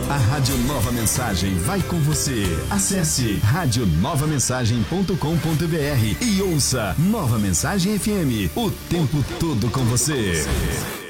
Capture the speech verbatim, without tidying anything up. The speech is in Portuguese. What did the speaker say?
A Rádio Nova Mensagem vai com você. Acesse rádio nova mensagem ponto com ponto br e ouça Nova Mensagem F M, o tempo todo com você.